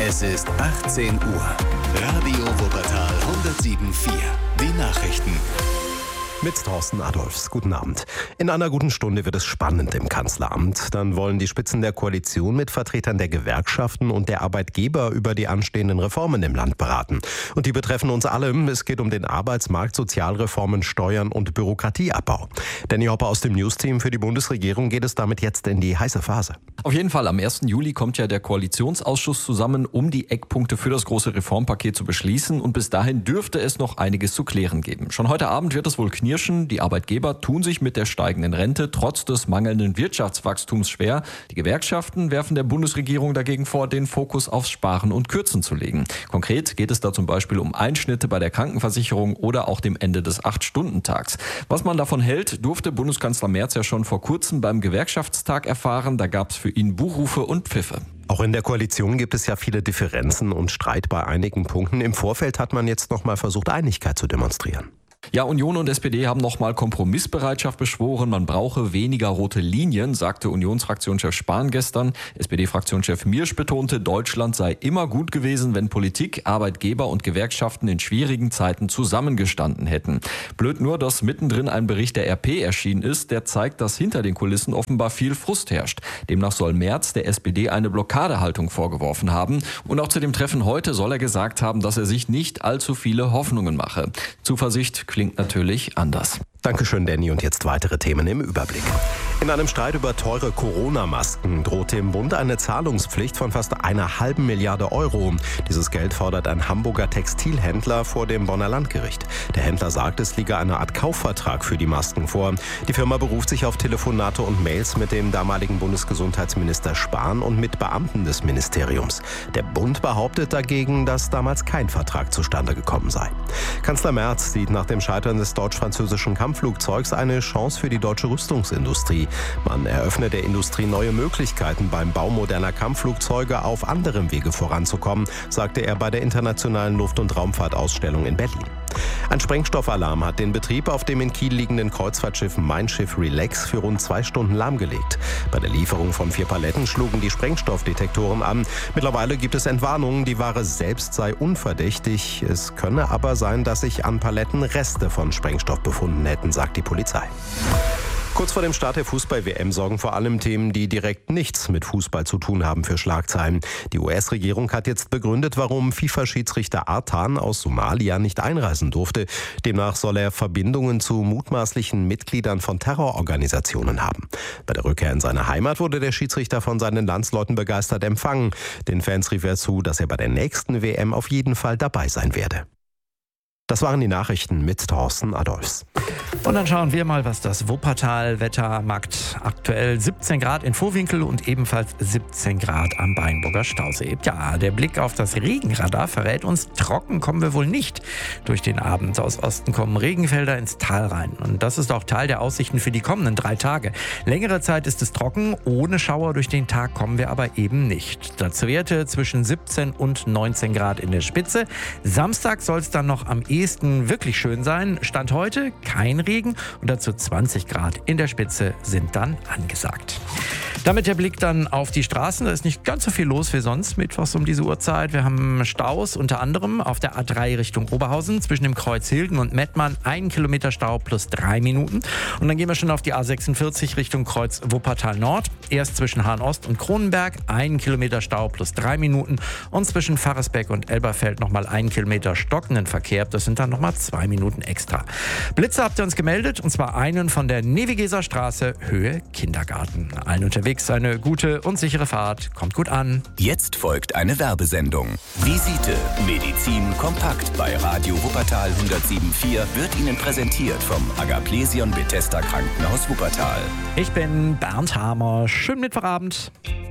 Es ist 18 Uhr. Radio Wuppertal 107.4. Die Nachrichten. Mit Thorsten Adolfs. Guten Abend. In einer guten Stunde wird es spannend im Kanzleramt. Dann wollen die Spitzen der Koalition mit Vertretern der Gewerkschaften und der Arbeitgeber über die anstehenden Reformen im Land beraten. Und die betreffen uns alle. Es geht um den Arbeitsmarkt, Sozialreformen, Steuern und Bürokratieabbau. Danny Hopper aus dem Newsteam. Für die Bundesregierung geht es damit jetzt in die heiße Phase. Auf jeden Fall, am 1. Juli kommt ja der Koalitionsausschuss zusammen, um die Eckpunkte für das große Reformpaket zu beschließen. Und bis dahin dürfte es noch einiges zu klären geben. Schon heute Abend wird es wohl knirschen. Die Arbeitgeber tun sich mit der steigenden Rente trotz des mangelnden Wirtschaftswachstums schwer. Die Gewerkschaften werfen der Bundesregierung dagegen vor, den Fokus aufs Sparen und Kürzen zu legen. Konkret geht es da zum Beispiel um Einschnitte bei der Krankenversicherung oder auch dem Ende des 8-Stunden-Tags. Was man davon hält, durfte Bundeskanzler Merz ja schon vor kurzem beim Gewerkschaftstag erfahren. Da gab es für ihn Buhrufe und Pfiffe. Auch in der Koalition gibt es ja viele Differenzen und Streit bei einigen Punkten. Im Vorfeld hat man jetzt noch mal versucht, Einigkeit zu demonstrieren. Ja, Union und SPD haben nochmal Kompromissbereitschaft beschworen. Man brauche weniger rote Linien, sagte Unionsfraktionschef Spahn gestern. SPD-Fraktionschef Miersch betonte, Deutschland sei immer gut gewesen, wenn Politik, Arbeitgeber und Gewerkschaften in schwierigen Zeiten zusammengestanden hätten. Blöd nur, dass mittendrin ein Bericht der RP erschienen ist, der zeigt, dass hinter den Kulissen offenbar viel Frust herrscht. Demnach soll Merz der SPD eine Blockadehaltung vorgeworfen haben. Und auch zu dem Treffen heute soll er gesagt haben, dass er sich nicht allzu viele Hoffnungen mache. Zuversicht klingt natürlich anders. Dankeschön, Danny. Und jetzt weitere Themen im Überblick. In einem Streit über teure Corona-Masken droht dem Bund eine Zahlungspflicht von fast 1,5 Milliarde Euro. Dieses Geld fordert ein Hamburger Textilhändler vor dem Bonner Landgericht. Der Händler sagt, es liege eine Art Kaufvertrag für die Masken vor. Die Firma beruft sich auf Telefonate und Mails mit dem damaligen Bundesgesundheitsminister Spahn und mit Beamten des Ministeriums. Der Bund behauptet dagegen, dass damals kein Vertrag zustande gekommen sei. Kanzler Merz sieht nach dem Scheitern des deutsch-französischen Kampfflugzeugs eine Chance für die deutsche Rüstungsindustrie. Man eröffne der Industrie neue Möglichkeiten, beim Bau moderner Kampfflugzeuge auf anderem Wege voranzukommen, sagte er bei der Internationalen Luft- und Raumfahrtausstellung in Berlin. Ein Sprengstoffalarm hat den Betrieb auf dem in Kiel liegenden Kreuzfahrtschiff Mein Schiff Relax für rund 2 Stunden lahmgelegt. Bei der Lieferung von 4 Paletten schlugen die Sprengstoffdetektoren an. Mittlerweile gibt es Entwarnungen, die Ware selbst sei unverdächtig. Es könne aber sein, dass sich an Paletten Reste von Sprengstoff befunden hätten, sagt die Polizei. Kurz vor dem Start der Fußball-WM sorgen vor allem Themen, die direkt nichts mit Fußball zu tun haben, für Schlagzeilen. Die US-Regierung hat jetzt begründet, warum FIFA-Schiedsrichter Artan aus Somalia nicht einreisen durfte. Demnach soll er Verbindungen zu mutmaßlichen Mitgliedern von Terrororganisationen haben. Bei der Rückkehr in seine Heimat wurde der Schiedsrichter von seinen Landsleuten begeistert empfangen. Den Fans rief er zu, dass er bei der nächsten WM auf jeden Fall dabei sein werde. Das waren die Nachrichten mit Thorsten Adolfs. Und dann schauen wir mal, was das Wuppertal-Wetter macht. Aktuell 17 Grad in Vohwinkel und ebenfalls 17 Grad am Beinburger Stausee. Ja, der Blick auf das Regenradar verrät uns, trocken kommen wir wohl nicht durch den Abend. Aus Osten kommen Regenfelder ins Tal rein. Und das ist auch Teil der Aussichten für die kommenden 3 Tage. Längere Zeit ist es trocken, ohne Schauer durch den Tag kommen wir aber eben nicht. Dazu Werte zwischen 17 und 19 Grad in der Spitze. Samstag soll es dann noch am ehesten wirklich schön sein. Stand heute kein Regen und dazu 20 Grad in der Spitze sind dann angesagt. Damit der Blick dann auf die Straßen. Da ist nicht ganz so viel los wie sonst mittwochs um diese Uhrzeit. Wir haben Staus, unter anderem auf der A3 Richtung Oberhausen zwischen dem Kreuz Hilden und Mettmann. 1 Kilometer Stau plus 3 Minuten. Und dann gehen wir schon auf die A46 Richtung Kreuz Wuppertal Nord. Erst zwischen Hahn Ost und Kronenberg 1 Kilometer Stau plus 3 Minuten. Und zwischen Pfarrersbeck und Elberfeld nochmal 1 Kilometer stockenden Verkehr. Das sind dann nochmal 2 Minuten extra. Blitze habt ihr uns gemeldet, und zwar einen von der Nevigeser Straße, Höhe Kindergarten. Allen unterwegs eine gute und sichere Fahrt. Kommt gut an. Jetzt folgt eine Werbesendung. Visite Medizin kompakt bei Radio Wuppertal 107.4 wird Ihnen präsentiert vom Agaplesion Bethesda Krankenhaus Wuppertal. Ich bin Bernd Hamer. Schönen Mittwochabend.